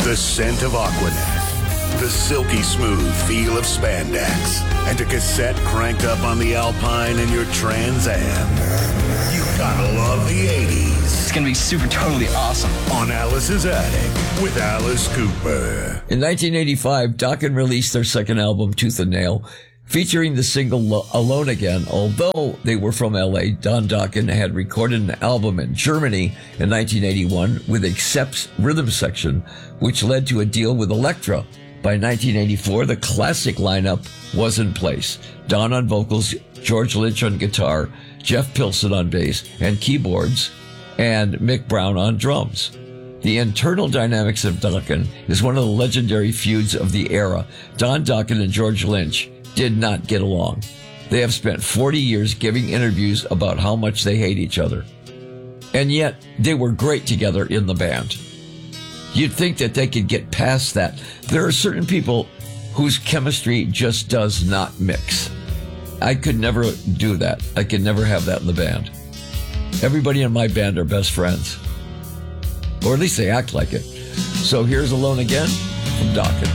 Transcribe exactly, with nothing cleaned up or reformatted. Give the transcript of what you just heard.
the scent of Aquanet, the silky smooth feel of spandex, and a cassette cranked up on the Alpine in your Trans Am. You gotta love the eighties. It's gonna be super totally awesome. On Alice's Attic with Alice Cooper. In nineteen eighty-five, Dokken released their second album, Tooth and Nail, featuring the single Alone Again. Although they were from L A, Don Dokken had recorded an album in Germany in nineteen eighty-one with Accept's rhythm section, which led to a deal with Elektra. By nineteen eighty-four, the classic lineup was in place. Don on vocals, George Lynch on guitar, Jeff Pilson on bass and keyboards, and Mick Brown on drums. The internal dynamics of Dokken is one of the legendary feuds of the era. Don Dokken and George Lynch did not get along. They have spent forty years giving interviews about how much they hate each other. And yet, they were great together in the band. You'd think that they could get past that. There are certain people whose chemistry just does not mix. I could never do that. I could never have that in the band. Everybody in my band are best friends. Or at least they act like it. So here's Alone Again from Dokken.